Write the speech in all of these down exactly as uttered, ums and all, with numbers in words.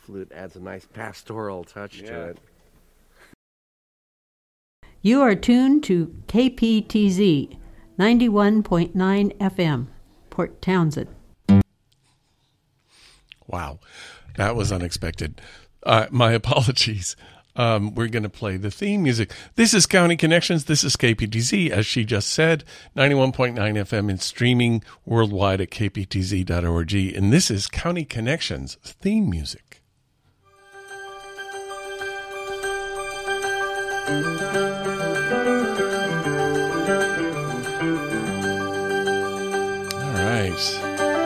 flute adds a nice pastoral touch yeah. to it. You are tuned to K P T Z ninety-one point nine F M, Port Townsend. Wow, that was unexpected. Uh, my apologies. Um, we're going to play the theme music. This is County Connections. This is K P T Z, as she just said, ninety-one point nine F M and streaming worldwide at k p t z dot org. And this is County Connections theme music. All right.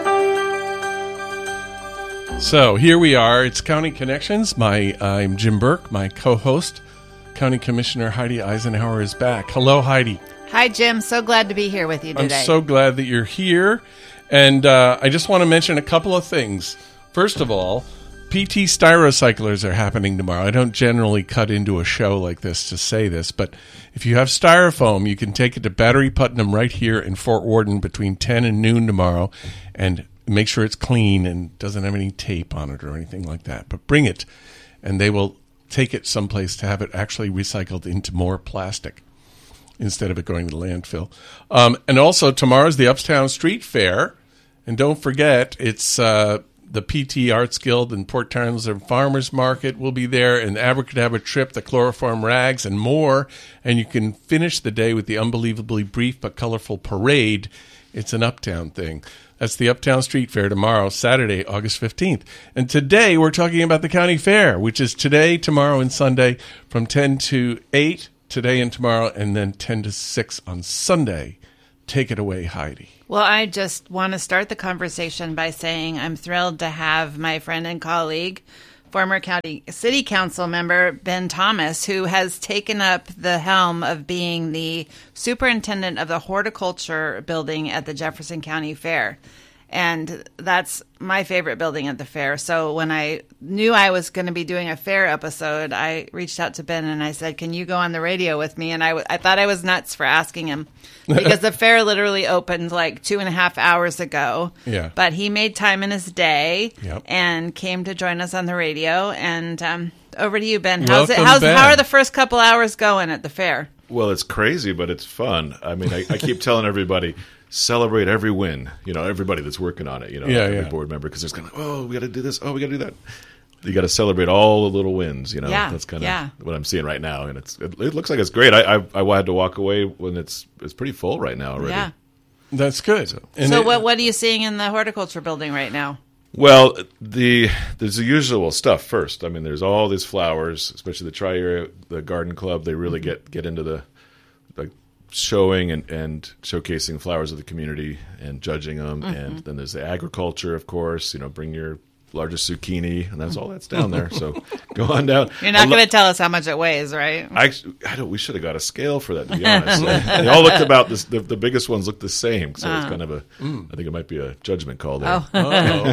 So here we are. It's County Connections. My I'm Jim Burke. My co-host, County Commissioner Heidi Eisenhower, is back. Hello, Heidi. Hi, Jim. So glad to be here with you today. I'm so glad that you're here. And uh, I just want to mention a couple of things. First of all, P T Styrocyclers are happening tomorrow. I don't generally cut into a show like this to say this, but if you have styrofoam, you can take it to Battery Putnam right here in Fort Worden between ten and noon tomorrow, and make sure it's clean and doesn't have any tape on it or anything like that. But bring it, and they will take it someplace to have it actually recycled into more plastic instead of it going to the landfill. Um, and also, tomorrow's the Uptown Street Fair. And don't forget, it's uh, the P T Arts Guild and Port Townsend Farmers Market will be there, and Abracadabra Trip, the Chloroform Rags, and more. And you can finish the day with the unbelievably brief but colorful parade. It's an Uptown thing. That's the Uptown Street Fair tomorrow, Saturday, August fifteenth. And today we're talking about the County Fair, which is today, tomorrow, and Sunday from ten to eight, today and tomorrow, and then ten to six on Sunday. Take it away, Heidi. Well, I just want to start the conversation by saying I'm thrilled to have my friend and colleague, former county city council member Ben Thomas, who has taken up the helm of being the superintendent of the horticulture building at the Jefferson County Fair. And that's my favorite building at the fair. So when I knew I was going to be doing a fair episode, I reached out to Ben and I said, can you go on the radio with me? And I, w- I thought I was nuts for asking him because the fair literally opened like two and a half hours ago. Yeah. But he made time in his day Yep. and came to join us on the radio. And um, over to you, Ben. How's Welcome, it? How's, Ben. How are the first couple hours going at the fair? Well, it's crazy, but it's fun. I mean, I, I keep telling everybody, celebrate every win. You know, everybody that's working on it. You know, Yeah, every yeah. board member, because there's kind of, oh, we got to do this. Oh, we got to do that. You got to celebrate all the little wins. You know, Yeah, that's kind of yeah. what I'm seeing right now, and it's it, it looks like it's great. I, I I had to walk away when it's it's pretty full right now already. Yeah. That's good. And So it- what what are you seeing in the horticulture building right now? Well, the there's the usual stuff first. I mean, there's all these flowers, especially the Tri-Area, the garden club. They really get get into the like showing and, and showcasing flowers of the community and judging them. Mm-hmm. And then there's the agriculture, of course. You know, bring your largest zucchini, and that's all that's down there. So go on down. You're not A lo- going to tell us how much it weighs, right? I, I don't. We should have got a scale for that. To be honest, they all looked about this. The, the biggest ones look the same, so it's kind of a. I think it might be a judgment call there. Oh. Oh.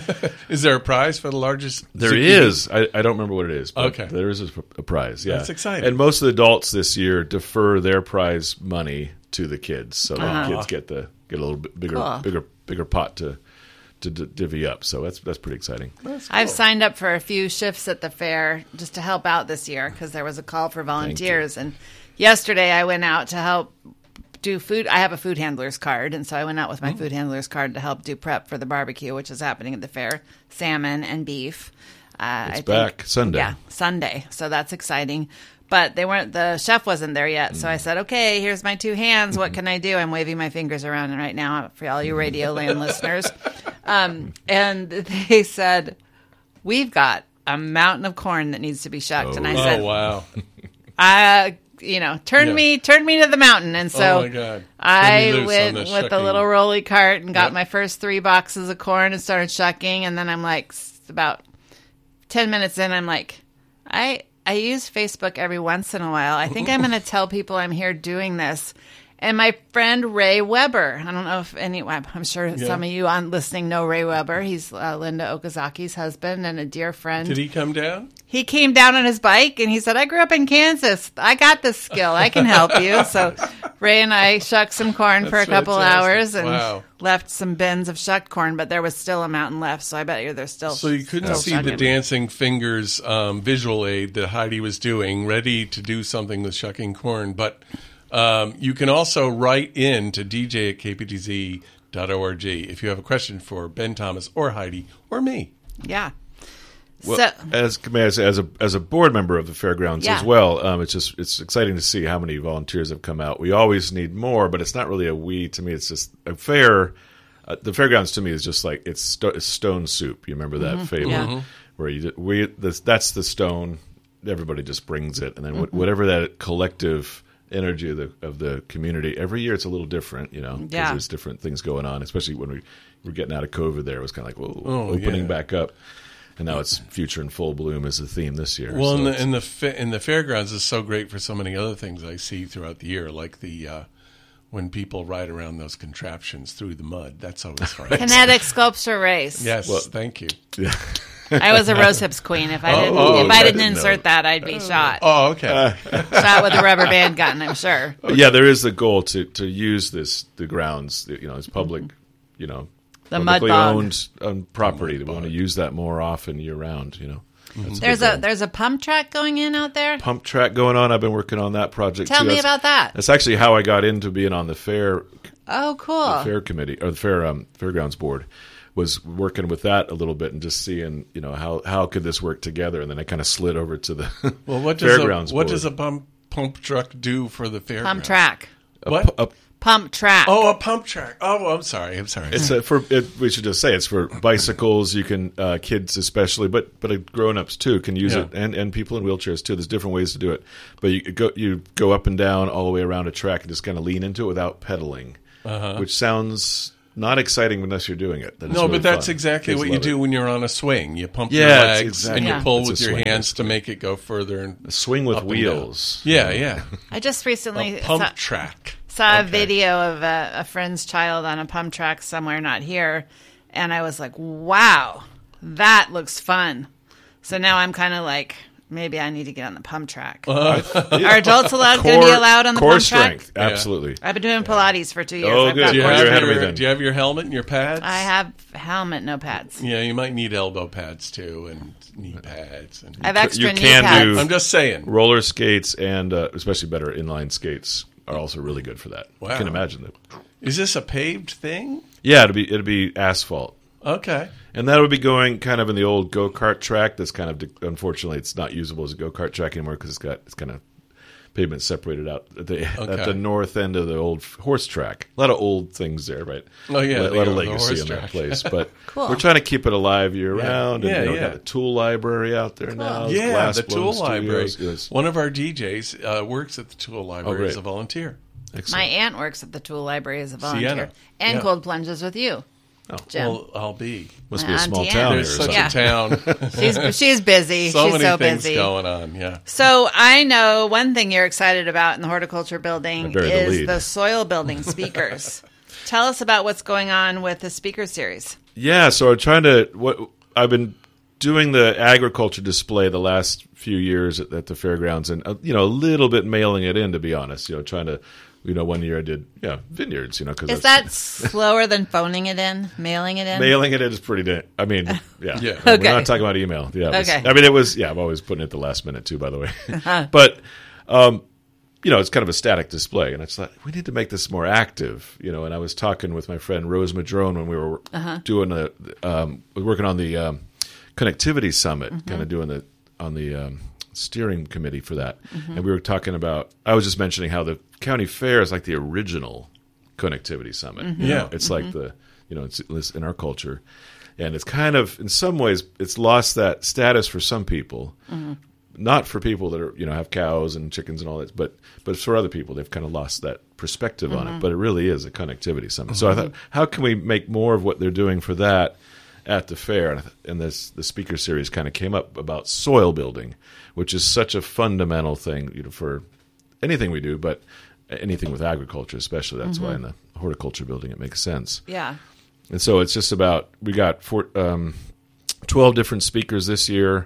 Is there a prize for the largest? There zucchini? is. I, I don't remember what it is. But Okay. there is a, a prize. Yeah, That's exciting. And most of the adults this year defer their prize money to the kids, so the kids get the get a little bit bigger, Cool. bigger, bigger pot to to d- divvy up. So that's that's pretty exciting. I've signed up for a few shifts at the fair just to help out this year because there was a call for volunteers. And yesterday I went out to help do food. I have a food handler's card, and so I went out with my food handler's card to help do prep for the barbecue, which is happening at the fair, salmon and beef. Uh, It's I think- back Sunday. Yeah, Sunday. So that's exciting. But they weren't. The chef wasn't there yet, so I said, "Okay, here's my two hands. What can I do?" I'm waving my fingers around right now for all you Radio Land listeners. Um, and they said, "We've got a mountain of corn that needs to be shucked." And I Oh, said, wow. "I, you know, turn Yeah. me, turn me to the mountain." And so Oh, my God. I Turn me loose went on the with a shucking. little rolly cart and got Yep. my first three boxes of corn and started shucking. And then I'm like, s- about ten minutes in, I'm like, I I use Facebook every once in a while. I think I'm going to tell people I'm here doing this. And my friend Ray Weber, I don't know if any, I'm sure some of you on listening know Ray Weber. He's uh, Linda Okazaki's husband and a dear friend. Did he come down? He came down on his bike and he said, "I grew up in Kansas. I got this skill. I can help you." So Ray and I shucked some corn for a That's couple fantastic. hours and Wow. left some bins of shucked corn, but there was still a mountain left, so I bet you there's still. So you couldn't still see the shucking. dancing fingers um, visual aid that Heidi was doing, ready to do something with shucking corn. But um, you can also write in to d j at k p t z dot org if you have a question for Ben Thomas or Heidi or me. Yeah. Well, so as as as a as a board member of the fairgrounds Yeah. as well, um, it's just it's exciting to see how many volunteers have come out. We always need more, but it's not really a we. To me, it's just a fair. Uh, the fairgrounds to me is just like it's, sto- it's stone soup. You remember that fable Mm-hmm. Yeah. where you we this, that's the stone. Everybody just brings it, and then Mm-hmm. wh- whatever that collective energy of the of the community. Every year it's a little different, you know, because Yeah. there's different things going on. Especially when we were getting out of COVID, there it was kind of like whoa, Oh, opening yeah. back up. And now it's future in full bloom as the theme this year. Well, so and the, it's- and the fa- and the fairgrounds is so great for so many other things I see throughout the year, like the uh, when people ride around those contraptions through the mud. That's always fun. kinetic sculpture race. Yes, thank you. I was a rose hips queen. If I Oh, didn't, oh, if I okay. didn't insert that, I'd be shot. Oh, okay. Shot with a rubber band gun. I'm sure. yeah, there is the goal to, to use this the grounds. You know, it's public. You know, The mud publicly bog. owned um, property. We want to use that more often year round. You know, That's There's good a goal. there's a pump track going in out there. pump track going on. I've been working on that project. Tell too. me That's- about that. That's actually how I got into being on the fair Oh, cool. the fair committee or the fair um, fairgrounds board. Was working with that a little bit and just seeing, you know, how how could this work together, and then I kind of slid over to the Well, what does fairgrounds a, what board. does a pump pump truck do for the fairgrounds? Pump track. A What? pu- a Pump track. Oh, a pump track. Oh, I'm sorry. I'm sorry. It's a, for it, we should just say it's for bicycles. You can uh, kids especially, but but uh, grown-ups too can use Yeah. it, and, and people in wheelchairs too. There's different ways to do it, but you go you go up and down all the way around a track and just kind of lean into it without pedaling, Uh-huh. which sounds not exciting unless you're doing it. Then it's No, really but that's fun. exactly Kids what you love do it. when you're on a swing. You pump Yeah, your it's legs exactly- and you Yeah. pull It's with a your swing, hands to basically. make it go further. And A swing with up and down. wheels. Yeah, yeah. I just recently A pump saw, track. saw a Okay. video of a, a friend's child on a pump track somewhere not here, and I was like, "Wow, that looks fun." So now I'm kind of like, maybe I need to get on the pump track. Are adults allowed going to be allowed on the core pump strength, track? absolutely. I've been doing Pilates for two years. Oh, I've good. got Do you, Well, core have you're ahead of your, me then. do you have your helmet and your pads? I have helmet, no pads. Yeah, you might need elbow pads too and knee pads. And I have extra you knee can pads. do- I'm just saying. Roller skates and uh, especially better inline skates are also really good for that. Wow. I can imagine that. Is this a paved thing? Yeah, it'll be it'll be asphalt. Okay. And that would be going kind of in the old go kart track. That's kind of unfortunately it's not usable as a go kart track anymore because it's got it's kind of pavement separated out at the Okay. at the north end of the old horse track. A lot of old things there, right? Oh, yeah, a lot, the- lot of the legacy horse in that track. place. But Cool. we're trying to keep it alive year round. And Yeah, you know, yeah. got the tool library out there now. Yeah, Glass the Blown tool library. Studios. Yes. One of our D Js uh, works at the tool library great. as a volunteer. Excellent. My aunt works at the tool library as a volunteer. Sienna. And Yeah. cold plunges with you, Oh. Jim. Well, I'll be. Must My be a small Auntie town Ann. here or There's such Yeah. something. a town. she's she's busy. so she's many so things busy. going on. Yeah. So I know one thing you're excited about in the horticulture building I buried the is lead. the soil building speakers. Tell us about what's going on with the speaker series. Yeah, so I'm trying to. What I've been doing the agriculture display the last few years at, at the fairgrounds, and uh, you know, a little bit mailing it in, to be honest. You know, trying to. You know, one year I did, yeah, vineyards. You know, because Is that slower than phoning it in, mailing it in? mailing it in is pretty. Da- I mean, yeah, Yeah. We're Okay. not talking about email. Yeah, it was- Okay. I mean, it was. Yeah, I'm always putting it at the last minute too. By the way, but. um You know, it's kind of a static display, and it's like we need to make this more active. You know, and I was talking with my friend Rose Madrone when we were doing a um, working on the um, connectivity summit, kind of doing the on the um, steering committee for that, and we were talking about. I was just mentioning how the county fair is like the original connectivity summit. You Yeah. know, it's like the you know it's, it's in our culture, and it's kind of in some ways it's lost that status for some people. Not for people that are you know have cows and chickens and all that, but but for other people they've kind of lost that perspective on it. But it really is a connectivity summit. So I thought, how can we make more of what they're doing for that at the fair? And, I th- and this the speaker series kind of came up about soil building, which is such a fundamental thing you know for anything we do, but anything with agriculture especially. That's why in the horticulture building it makes sense. Yeah. And so it's just about we got four, um, twelve different speakers this year.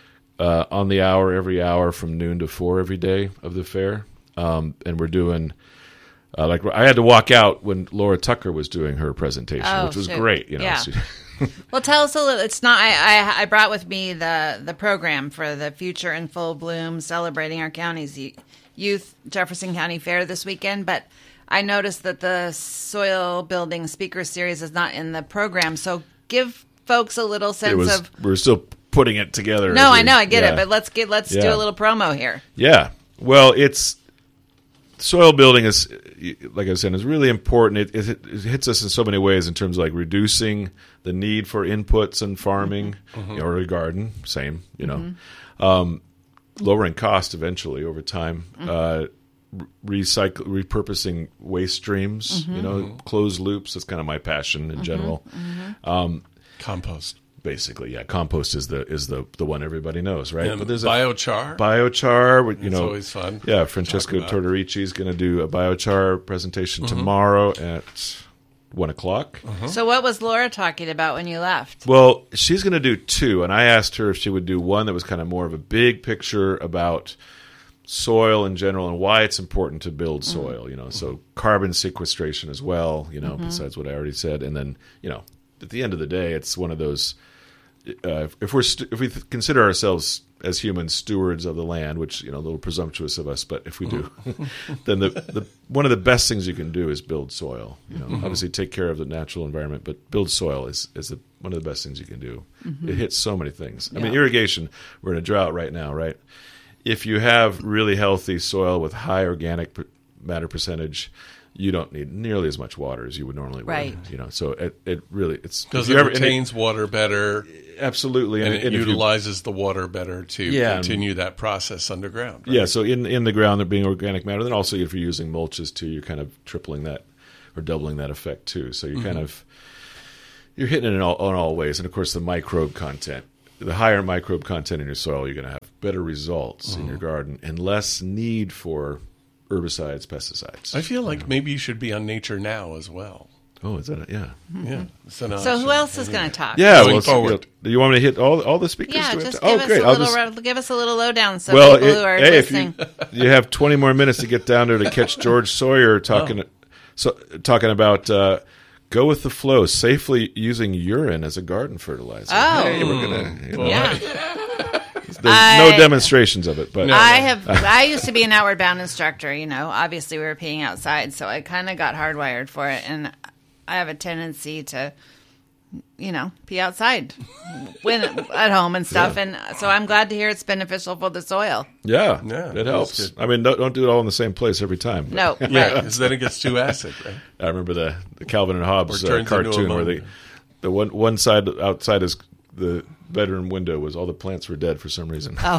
Uh, on the hour, every hour from noon to four every day of the fair. Um, and we're doing Uh, like I had to walk out when Laura Tucker was doing her presentation, Oh, which was shoot. great. You know, Yeah. She- Well, tell us a little. It's not. I, I I brought with me the the program for the Future in Full Bloom, celebrating our county's y- youth Jefferson County Fair this weekend. But I noticed that the soil building speaker series is not in the program. So give folks a little sense it was. of. We're still putting it together. No, as we- I know, I get yeah. it, but let's get let's do Yeah. a little promo here. Yeah. Well, it's soil building is, like I was saying, is really important. It, it, it hits us in so many ways in terms of like reducing the need for inputs and farming Mm-hmm. or a garden. Same, you know, um, lowering cost eventually over time. Mm-hmm. Uh, re- recycle, repurposing waste streams. Mm-hmm. You know, closed loops. That's kind of my passion in general. Compost. Basically, yeah. Compost is the is the the one everybody knows, right? And but there's a biochar. biochar. You It's know, always fun. Yeah, Francesco Talk about. Tortorici is going to do a biochar presentation tomorrow at one o'clock. So, what was Laura talking about when you left? Well, she's going to do two, and I asked her if she would do one that was kind of more of a big picture about soil in general and why it's important to build soil. You know, so carbon sequestration as well. You know, besides what I already said, and then you know, at the end of the day, it's one of those. Uh, if we're st- if we th- consider ourselves as humans stewards of the land, which you know a little presumptuous of us, but if we do, then the, the one of the best things you can do is build soil. You know, obviously take care of the natural environment, but build soil is is the, one of the best things you can do. It hits so many things. I mean, Yeah. irrigation. We're in a drought right now, right? If you have really healthy soil with high organic per- matter percentage, you don't need nearly as much water as you would normally. Right. Would, you know, so it, it really it's Because if you it ever- and retains water better absolutely, and and, it and if you- utilizes the water better to Yeah. continue that process underground. Right? Yeah, so in in the ground there being organic matter, then also if you're using mulches too, you're kind of tripling that or doubling that effect too. So you're kind of you're hitting it in all, in all ways, and of course the microbe content. The higher microbe content in your soil, you're going to have better results in your garden and less need for herbicides, pesticides. I feel like maybe you should be on Nature Now as well. oh, is that it? Yeah, Yeah. It's an So, option. who else is going to talk? yeah. Going well, it's- forward. Do you want me to hit all all the speakers? Yeah, Do we have just to- give oh, us great. a I'll little just- ro- give us a little lowdown so well, people it- who are hey, if listening. you you have twenty more minutes to get down there to catch George Sawyer talking so talking about uh, go with the flow, safely using urine as a garden fertilizer. Oh. Hey, we're gonna. You know, Yeah. There's I- no demonstrations of it, but I have. I used to be an outward bound instructor. You know, obviously we were peeing outside, so I kind of got hardwired for it, and I have a tendency to, you know, pee outside when at home and stuff. Yeah. And so I'm glad to hear it's beneficial for the soil. yeah, Yeah, it that's helps. good. I mean, don't, don't do it all in the same place every time. but- No, Yeah, right. because then it gets too acid, right? I remember the, the Calvin and Hobbes Or uh, turns into cartoon where ammonia. they, the one one side outside his the bedroom window was all the plants were dead for some reason. Oh.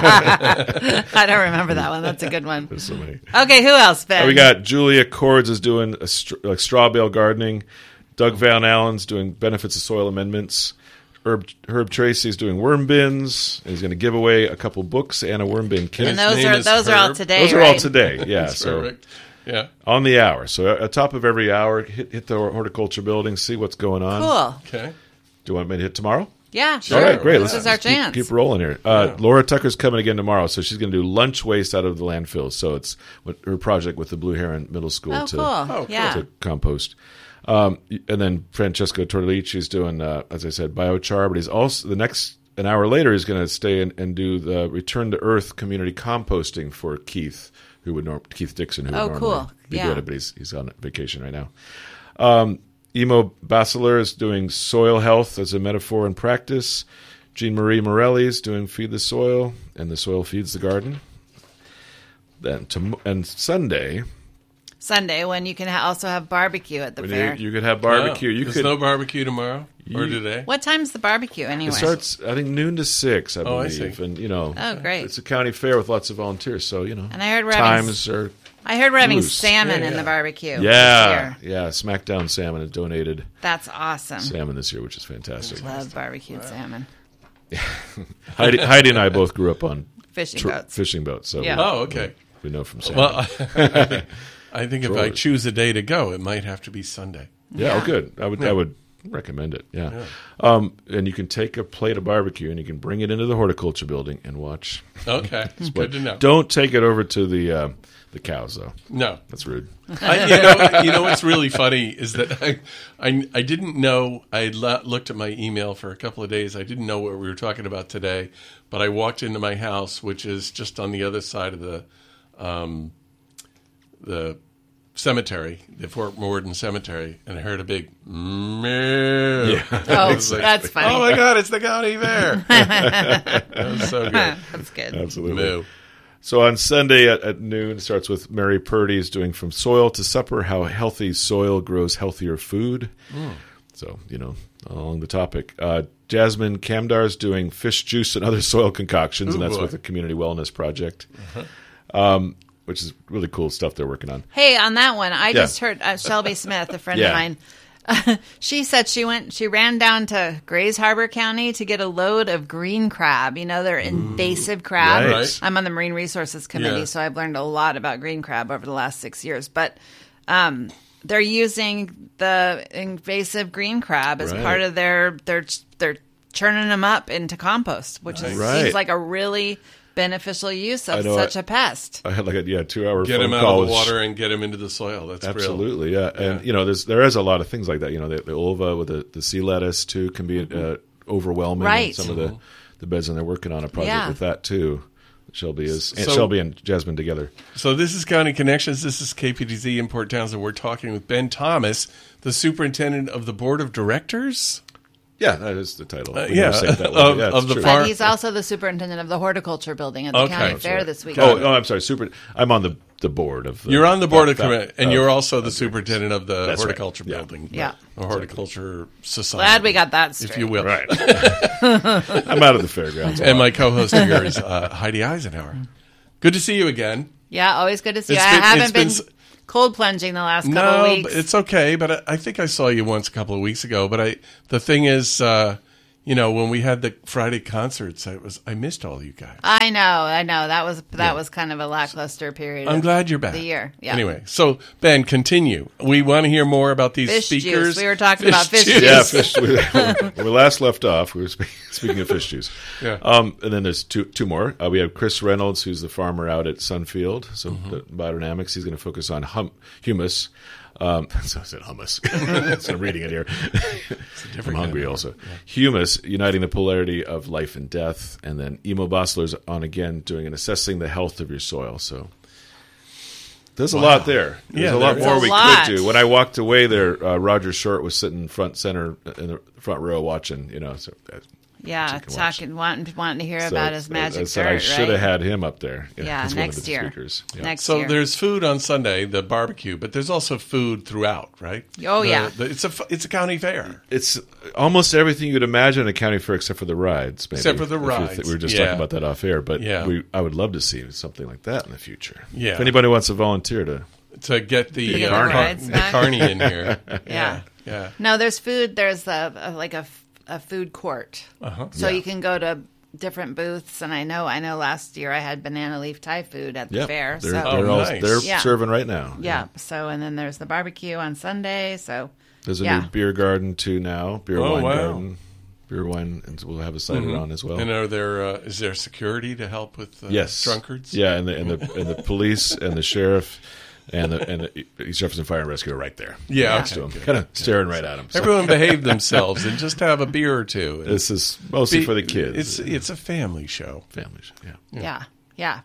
I don't remember that one. That's a good one. There's so many. Okay, who else, Ben? Uh, we got Julia Cords is doing a str- like straw bale gardening. Doug Van Allen's doing benefits of soil amendments. Herb, Herb Tracy's doing worm bins. He's going to give away a couple books and a worm bin kit. and His those name are is those are all Herb. today. Those are right? all today. Yeah, That's so perfect. Yeah. on the hour. So at the top of every hour, hit, hit the horticulture building, see what's going on. Cool. Do Okay. you want me to hit tomorrow? Yeah, sure. All right, great. This Let's is our let's keep, chance. keep rolling here. Uh, Laura Tucker's coming again tomorrow, so she's going to do lunch waste out of the landfills. So it's what, her project with the Blue Heron Middle School Oh, to, cool. Oh, cool. Yeah. to compost. Um, and then Francesco Tortolici's doing, uh, as I said, biochar. But he's also the next an hour later he's going to stay and, and do the Return to Earth community composting for Keith, who would norm- Keith Dixon, who Oh, would cool. normally be Yeah. doing it, but he's he's on vacation right now. Um, Emo Basiler is doing soil health as a metaphor and practice. Jean Marie Morelli is doing Feed the Soil, and the soil feeds the garden. Then to, and Sunday, Sunday when you can ha- also have barbecue at the when fair. you, you could have barbecue. Oh, you there's could. no barbecue tomorrow or You- today. What time's the barbecue anyway? It starts, I think, noon to six. I Oh, I believe, see. and you know, Oh, great. it's a county fair with lots of volunteers. So you know, And I heard we're having times are I heard we're having loose. salmon Yeah, in yeah. the barbecue. yeah, this year. yeah. Smackdown Salmon has donated That's awesome. salmon this year, which is fantastic. Love barbecued salmon. Heidi, Heidi and I both grew up on Fishing tr- boats. fishing boats, so Yeah. we, Oh, okay. we know from salmon. Well, I think, I think if I Drawers. choose a day to go, it might have to be Sunday. yeah, yeah. oh, good. I would, I would, recommend it. Yeah, yeah. Um, and you can take a plate of barbecue and you can bring it into the horticulture building and watch. Okay, good to know. Don't take it over to the uh, the cows though. No, that's rude. I, you know, you know what's really funny is that I, I, I didn't know. I had lo- looked at my email for a couple of days. I didn't know what we were talking about today, but I walked into my house, which is just on the other side of the, um, the cemetery, the Fort Morden Cemetery, and I heard a big moo. Yeah. Oh, like, that's funny. Oh my God, it's the county fair. That was so good. That's good. Absolutely. Moo. So on Sunday at, at noon, starts with Mary Purdy's doing From Soil to Supper, how healthy soil grows healthier food. Mm. So, you know, along the topic. Uh, Jasmine Kamdar's doing fish juice and other soil concoctions, Ooh, and that's boy. with the Community Wellness Project, uh-huh. um, which is really cool stuff they're working on. Hey, on that one, I yeah. just heard uh, Shelby Smith, a friend yeah. of mine, Uh, she said she went. She ran down to Grays Harbor County to get a load of green crab. You know, they're invasive crab. Right. I'm on the Marine Resources Committee, Yeah. so I've learned a lot about green crab over the last six years. But um, they're using the invasive green crab as Right. part of their their they're churning them up into compost, which is, Right. seems like a really beneficial use I of know, such I- a pest. I had like a yeah two hour Get phone him out call of the with- water and get him into the soil. That's real. Absolutely, yeah. And Yeah. you know, there's there is a lot of things like that. You know, the, the ulva with the, the sea lettuce too can be uh, overwhelming. in Right. Some of the, the beds, and they're working on a project Yeah. with that too. Shelby is and So- Shelby and Jasmine together. So this is County Connections. This is K P T Z in Port Townsend. We're talking with Ben Thomas, the superintendent of the board of directors. Yeah, that is the title. Uh, We yeah, never say it that way, of- but yeah, it's of the true. farm- But he's also the superintendent of the horticulture building at the Okay. county That's fair right. this week. Oh, oh, I'm sorry. Super. I'm on the, the board of. The, You're on the board that- of commit, that- and of- you're also the of- superintendent of the That's right. horticulture Yeah. building. Yeah. Or horticulture society. Glad we got that straight. if you will. Right. I'm out of the fairgrounds. And my co-host here is uh, Heidi Eisenhower. Good to see you again. Yeah, always good to see you. It's I been- haven't it's been, been s- cold plunging the last couple No, of weeks. but it's okay. But I, I think I saw you once a couple of weeks ago. But I, the thing is, uh, you know, when we had the Friday concerts, I was I missed all you guys. I know, I know. That was that Yeah. was kind of a lackluster period. I'm of glad you're back. The year, yeah. Anyway, so Ben, continue. We want to hear more about these Fish speakers. juice. We were talking about fish juice. Yeah, fish. We, we last left off. We were speaking, speaking of fish juice. Yeah. Um, and then there's two two more. Uh, we have Chris Reynolds, who's the farmer out at Sunfield. So Mm-hmm. the biodynamics. He's going to focus on hum, humus. Um, so I said hummus. So I'm reading it here. I'm hungry also. Humus, uniting the polarity of life and death. And then Emo Bossler's on again, doing and assessing the health of your soil. So there's a lot there. There's Yeah, a lot there more is. we A lot. could do. When I walked away there, uh, Roger Short was sitting front center in the front row watching. You know, so uh, yeah, you can watch. talking, wanting, wanting to hear so about his I- magic I said dirt, I should have right? had him up there. Yeah, as one of next the year. speakers. Yeah. Next So year. there's food on Sunday, the barbecue, but there's also food throughout, right? Oh, The- yeah. the- it's a f- it's a county fair. It's almost everything you'd imagine a county fair, except for the rides. Maybe, Except for the If you rides, th- we were just yeah. talking about that off air, but Yeah. we, I would love to see something like that in the future. Yeah. If anybody wants to volunteer to, To get the, To get uh, the car- rides the back. carny in here. Yeah. Yeah. No, there's food. There's a, a like a, f- a food court, Uh-huh. so Yeah. you can go to different booths. And I know, I know. Last year I had banana leaf Thai food at the yeah, fair. they're, so they're, Oh, all, nice. they're Yeah. serving right now. yeah. So and then there's the barbecue on Sunday. So There's a Yeah. new beer garden too now. Beer Oh, wine wow. garden, beer wine, and we'll have a cider on as well. And are there uh, is there security to help with uh, Yes, drunkards? Yeah, and the and the and the police and the sheriff and the and the sheriff's and fire and rescue are right there. Yeah, next okay, to him, good, kind of staring right at him. So Everyone behave themselves and just have a beer or two. And this is mostly be- for the kids. It's it's a family show. families. Yeah. yeah, yeah.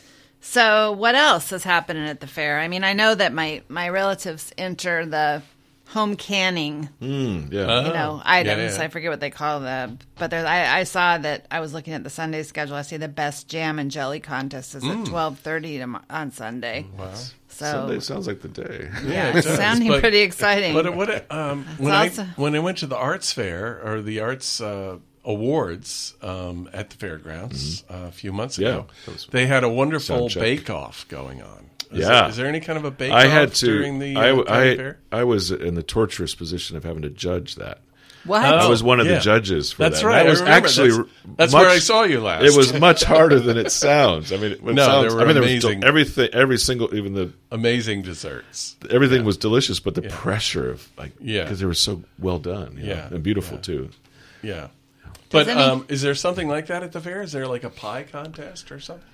So what else is happening at the fair? I mean, I know that my my relatives enter the home canning. Mm, yeah. Uh, you know, Oh, items. yeah, yeah. I forget what they call them. But there's, I, I saw that I was looking at the Sunday schedule. I see the best jam and jelly contest is Mm. at twelve thirty on Sunday. Wow. So Sunday sounds like the day. yeah, it it's does, sounding but- pretty exciting. But what um, when also- I when I went to the arts fair or the arts uh, awards um, at the fairgrounds uh, a few months Yeah, ago, that was- they had a wonderful Sound check. bake off going on. Is Yeah. there, is there any kind of a bake I off had to. during the uh, I, county I, fair? I was in the torturous position of having to judge that. What? I was one of yeah. the judges for That's that. right. That was I remember. actually that's, that's much, where I saw you last. It was much harder than it sounds. I mean, it, it No, sounds, they were I mean, amazing. There was del- everything, every single, even the amazing desserts. everything yeah. was delicious, but the yeah. pressure of like, yeah, because they were so well done, you know, yeah, and beautiful yeah. too. Yeah. But any- um, is there something like that at the fair? Is there like a pie contest or something?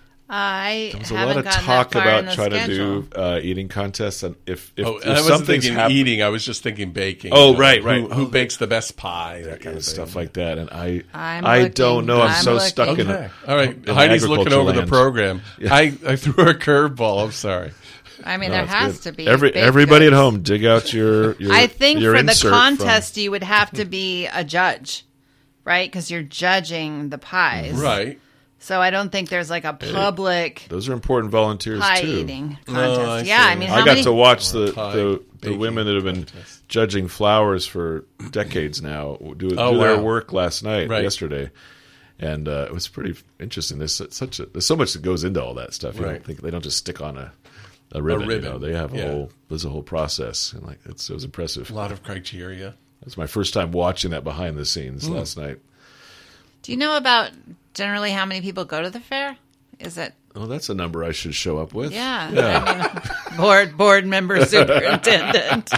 I There was a haven't lot of gotten talk that far in about the trying schedule. to do uh, eating contests, and if if, Oh, if I wasn't something's thinking happen- eating. I was just thinking baking. Oh, You know, right, who- right. Who Oh, bakes the best pie? That kind of thing. stuff like that, and I I'm I looking. don't know. I'm, I'm so looking. stuck in Okay. it. All right. in Heidi's looking agriculture over the land. program. Yeah. I, I threw her a curveball. I'm sorry. I mean, No, there it's has good. to be. Every baked everybody goods. at home, dig out your. your I think your for the insert from- contest, you would have to be a judge, right? Because you're judging the pies. Right. So I don't think there's like a public Those are important volunteers pie too. eating Oh, contest. I yeah, see. I mean, I how got many? to watch the Pie the, the baking women that have been contest. judging flowers for decades now do, Oh, do their wow. work last night, Right. yesterday, and uh, it was pretty interesting. There's su- such a, there's so much that goes into all that stuff. You Right. don't think they don't just stick on a a ribbon. ribbon, You know, they have a yeah. whole there's a whole process, and like it's, it was impressive. A lot of criteria. It was my first time watching that behind the scenes Hmm. last night. Do you know about generally how many people go to the fair? Is it? Oh, that's a number I should show up with. Yeah. Yeah. I mean, board board member, superintendent,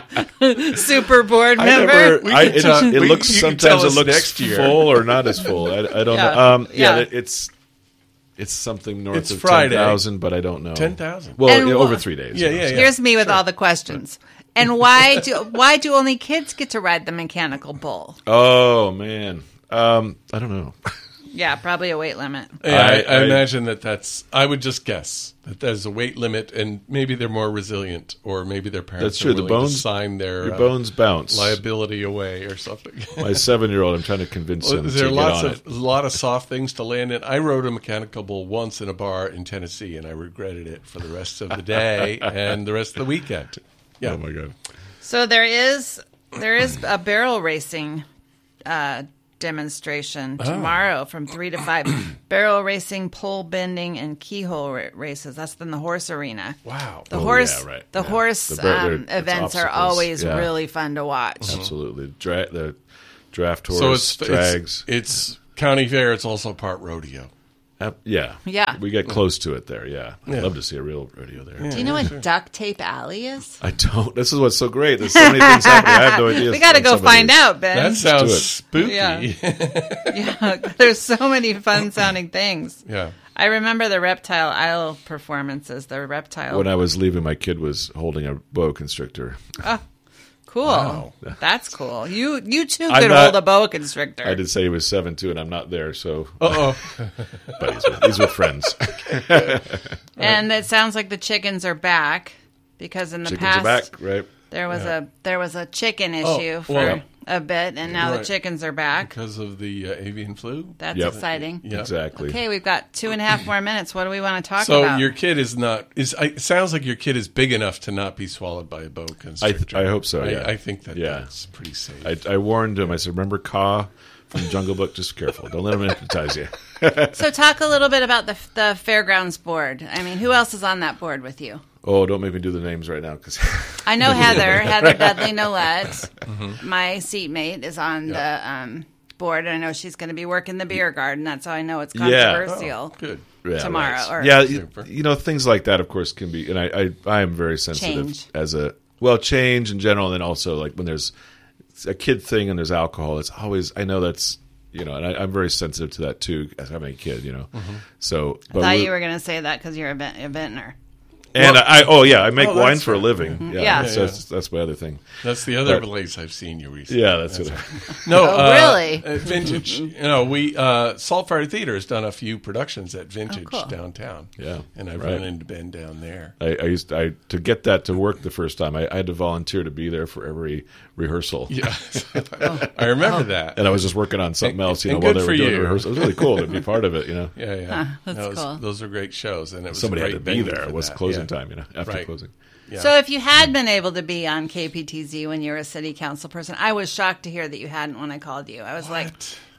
super board I member. never. We I, could it, talk- it we- looks you can sometimes tell it us looks next year. full or not as full. I, I don't Yeah. know. Um, yeah, Yeah. it- it's it's something north It's of Friday. ten thousand, but I don't know. ten thousand. Well, And yeah, wha- over three days. Yeah, you know, yeah, so- yeah. Here's me with all the questions. And why do why do only kids get to ride the mechanical bull? Oh man, um, I don't know. Yeah, probably a weight limit. Yeah, I, I- I, I- imagine that that's. I would just guess that there's a weight limit, and maybe they're more resilient, or maybe their parents That's true. are The willing bones to sign their Your uh, bones bounce. liability away or something. My seven-year-old, I'm trying to convince Well, him is to there get lots on of it. a lot of soft things to land in? I rode a mechanical bull once in a bar in Tennessee, and I regretted it for the rest of the day and the rest of the weekend. Yeah, Oh my god. So there is there is a barrel racing uh, demonstration Oh. tomorrow from three to five. Barrel racing, pole bending, and keyhole ra- races. That's in the horse arena. wow. The Oh, horse, yeah, right. the Yeah. horse The bar- um, they're- it's events are obstacles. always Yeah. really fun to watch. Absolutely. Dra- the draft horse, So it's, drags. it's it's county fair. It's also part rodeo. Uh, yeah. Yeah. We get close to it there, yeah. I'd Yeah. love to see a real rodeo there. Do you know what duct tape alley is? I don't. This is what's so great. There's so many things happening. I have no idea. We got to on go some of find these. out, Ben. That sounds do it. spooky. Yeah. Yeah. Yeah, there's so many fun sounding things. yeah. I remember the reptile isle performances. The reptile. When I was leaving, my kid was holding a boa constrictor. Cool. Wow. That's cool. You you too I'm could not- hold a boa constrictor. I did say he was seven too, and I'm not there. So, Uh oh. but he's with, he's with friends. And it sounds like the chickens are back because in the Chickens past are back, right? there was Yeah. a there was a chicken Oh, issue for well- a bit, and now Right. the chickens are back. Because of the uh, avian flu. That's Yep. exciting. Yeah. Exactly. Okay, we've got two and a half more minutes. What do we want to talk So about? your kid is not is. I- It sounds like your kid is big enough to not be swallowed by a boa I, constrictor. I hope so. I, Yeah. I think that Yeah. that's pretty safe. I, I warned him. I said, "Remember Ka from Jungle Book? Just careful. Don't let him hypnotize you." So talk a little bit about the the fairgrounds board. I mean, who else is on that board with you? Oh, don't make me do the names right now, because I know Heather, Heather Dudley Nolette, Mm-hmm. my seatmate, is on the um, board. And I know she's going to be working the beer garden. That's how I know it's Yeah. controversial. Good. yeah, Tomorrow, right. or- yeah, you, Super. you know, things like that, of course, can be. And I, I, I am very sensitive Change. as a well, change in general, and then also like when there's a kid thing and there's alcohol. It's always. I know that's. You know, and I, I'm very sensitive to that too, as having a kid. You know, so. I But thought we- you were going to say that because you're a, vent- a vintner. And Well- I, oh yeah, I make Oh, wine that's for a right. living. Yeah, Yeah. so Yeah, That's, that's my other thing. That's the other But- place I've seen you recently. Yeah, that's, what. No, Oh, uh, really? uh, Vintage. You know, we uh, Saltfire Theater has done a few productions at Vintage Oh, cool. downtown. Yeah, and I've right. run into Ben down there. I, I used I to get that to work the first time. I, I had to volunteer to be there for every rehearsal. Yeah, I remember that. And I was just working on something And- else, you know, and while good they were for doing you. the rehearsal. It was really cool to be part of it, you know. Yeah, yeah. that's No, it was- cool. Those are great shows, and it was Somebody a had great to be venue there. for It was that. closing Yeah. time, you know, after Right. closing. Yeah. So if you had been able to be on K P T Z when you were a city council person, I was shocked to hear that you hadn't when I called you. I was like,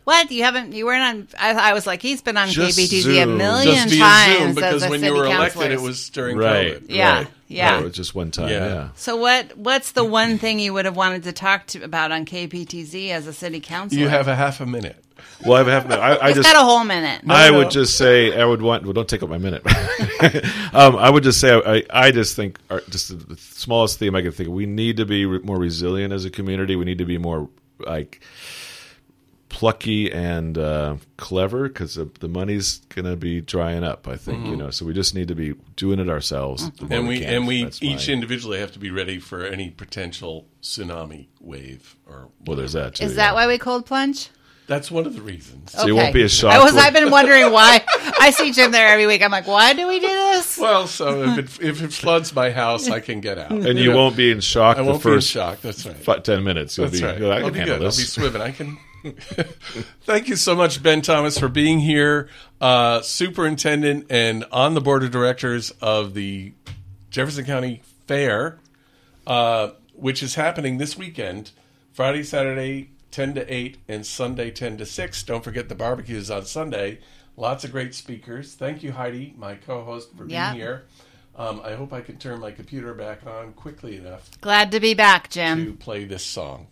What? You haven't? You weren't on? I, I was like, he's been on Just K P T Z a Zoom. million Just via times Zoom as because a when city you were councilor. elected, it was during Right. COVID. Yeah, Right. yeah. Oh, just one time. Yeah. Yeah. So what? What's the one thing you would have wanted to talk to about on K P T Z as a city councilor? You have a half a minute. Well, I have I, I He's just got a whole minute. I no. would just say I would want. Well, don't take up my minute. um, I would just say I, I just think our, just the, the smallest theme I can think of. We need to be re- more resilient as a community. We need to be more like plucky and uh, clever because the, the money's going to be drying up. I think you know. So we just need to be doing it ourselves. the more And we can. and we That's each my- individually have to be ready for any potential tsunami wave or Well, there's that too. Is yeah. that why we cold plunge? that's one of the reasons. So you won't be as shocked. I was. when- I've been wondering why. I see Jim there every week. I'm like, why do we do this? Well, so if it if it floods my house, I can get out. and you won't be in shock I the won't be in first shock. That's right. fi- ten minutes. You'll That's be. right. "Oh, I I'll can be handle good. this. I'll be swimming. I can. Thank you so much, Ben Thomas, for being here, uh, superintendent and on the board of directors of the Jefferson County Fair, uh, which is happening this weekend, Friday, Saturday, ten to eight, and Sunday, ten to six. Don't forget the barbecues on Sunday. Lots of great speakers. Thank you, Heidi, my co-host, for being Yeah. here. Um, I hope I can turn my computer back on quickly enough Glad to be back, Jim. to play this song.